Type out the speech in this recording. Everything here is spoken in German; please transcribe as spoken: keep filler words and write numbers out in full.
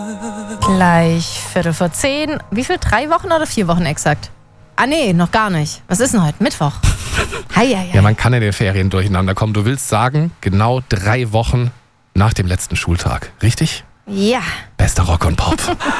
Gleich Viertel vor zehn. Wie viel? Drei Wochen oder vier Wochen exakt? Ah nee, noch gar nicht. Was ist denn heute? Mittwoch. Hei, hei, hei. Ja, man kann in den Ferien durcheinander kommen. Du willst sagen, genau drei Wochen nach dem letzten Schultag, richtig? Ja. Bester Rock und Pop.